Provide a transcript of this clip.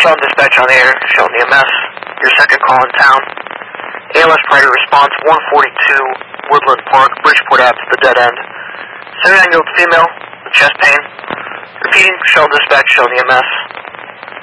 Sheldon Dispatch on the air, Sheldon EMS, your second call in town. ALS Priority Response 142 Woodland Park, Bridgeport Ave to the dead end. 79-year-old female with chest pain. Repeating, Sheldon Dispatch, Sheldon EMS.